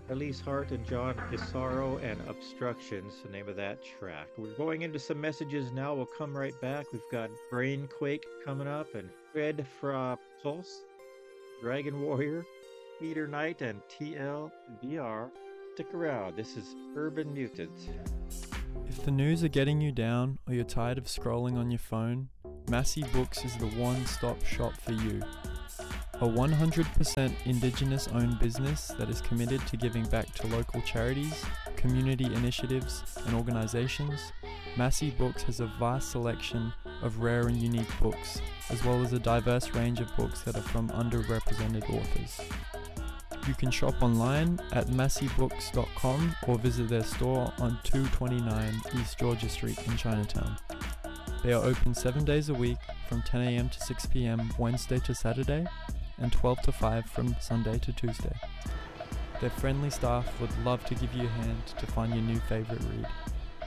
Elise Hart and John Pissarro and Obstructions, the name of that track. We're going into some messages now. We'll come right back. We've got Brainquake coming up and Fred fra Pulse, Dragon Warrior, Peter Knight, and TLDR. Stick around. This is Urban Mutant. If the news are getting you down or you're tired of scrolling on your phone, Massey Books is the one-stop shop for you. A 100% Indigenous-owned business that is committed to giving back to local charities, community initiatives, and organizations, Massey Books has a vast selection of rare and unique books, as well as a diverse range of books that are from underrepresented authors. You can shop online at masseybooks.com or visit their store on 229 East Georgia Street in Chinatown. They are open 7 days a week from 10 a.m. to 6 p.m. Wednesday to Saturday and 12 to 5 from Sunday to Tuesday. Their friendly staff would love to give you a hand to find your new favorite read.